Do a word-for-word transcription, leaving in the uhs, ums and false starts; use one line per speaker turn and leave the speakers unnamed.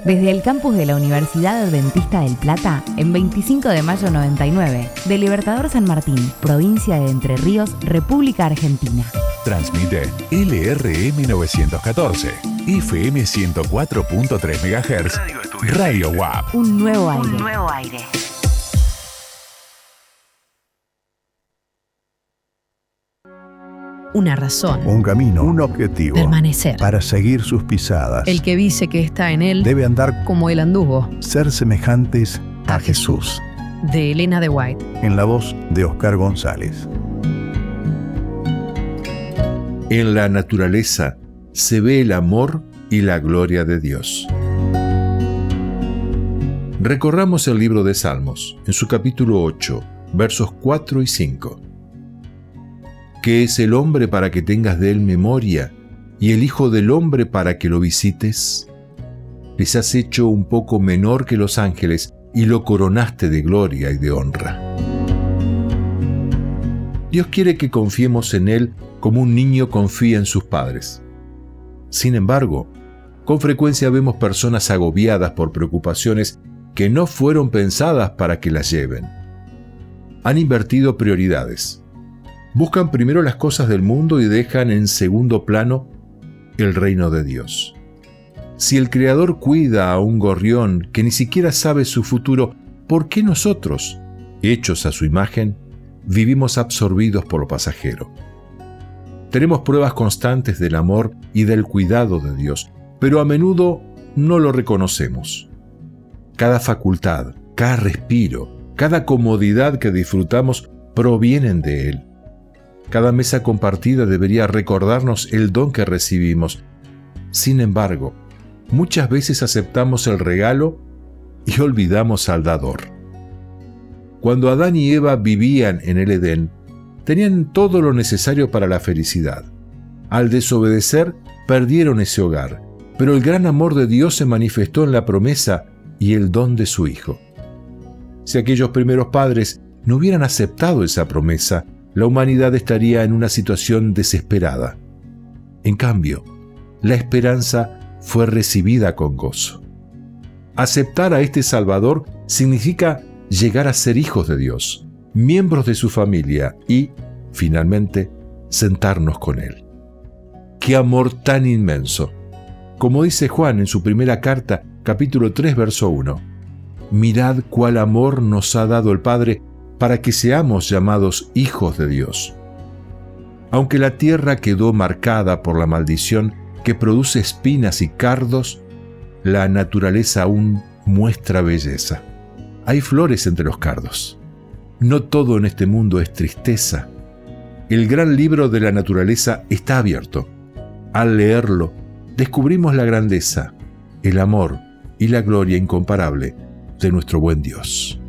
Desde el campus de la Universidad Adventista del Plata, en veinticinco de mayo noventa y nueve, de Libertador San Martín, provincia de Entre Ríos, República Argentina.
Transmite L R M novecientos catorce, F M ciento cuatro punto tres megahertz, Radio W A P.
Un nuevo aire.
Un nuevo aire.
Una razón.
Un camino, un objetivo.
Permanecer.
Para seguir sus pisadas.
El que dice que está en él
debe andar
como él anduvo.
Ser semejantes a, a Jesús.
Jesús. De Elena de White.
En la voz de Oscar González.
En la naturaleza se ve el amor y la gloria de Dios. Recorramos el libro de Salmos, en su capítulo ocho, versos cuatro y cinco. ¿Qué es el hombre para que tengas de él memoria, y el hijo del hombre para que lo visites? Les has hecho un poco menor que los ángeles, y lo coronaste de gloria y de honra. Dios quiere que confiemos en Él como un niño confía en sus padres. Sin embargo, con frecuencia vemos personas agobiadas por preocupaciones que no fueron pensadas para que las lleven. Han invertido prioridades. Buscan primero las cosas del mundo y dejan en segundo plano el reino de Dios. Si el Creador cuida a un gorrión que ni siquiera sabe su futuro, ¿por qué nosotros, hechos a su imagen, vivimos absorbidos por lo pasajero? Tenemos pruebas constantes del amor y del cuidado de Dios, pero a menudo no lo reconocemos. Cada facultad, cada respiro, cada comodidad que disfrutamos provienen de Él. Cada mesa compartida debería recordarnos el don que recibimos. Sin embargo, muchas veces aceptamos el regalo y olvidamos al dador. Cuando Adán y Eva vivían en el Edén, tenían todo lo necesario para la felicidad. Al desobedecer, perdieron ese hogar, pero el gran amor de Dios se manifestó en la promesa y el don de su Hijo. Si aquellos primeros padres no hubieran aceptado esa promesa, la humanidad estaría en una situación desesperada. En cambio, la esperanza fue recibida con gozo. Aceptar a este Salvador significa llegar a ser hijos de Dios, miembros de su familia y, finalmente, sentarnos con Él. ¡Qué amor tan inmenso! Como dice Juan en su primera carta, capítulo tres, verso uno. Mirad cuál amor nos ha dado el Padre para que seamos llamados hijos de Dios. Aunque la tierra quedó marcada por la maldición que produce espinas y cardos, la naturaleza aún muestra belleza. Hay flores entre los cardos. No todo en este mundo es tristeza. El gran libro de la naturaleza está abierto. Al leerlo, descubrimos la grandeza, el amor y la gloria incomparable de nuestro buen Dios.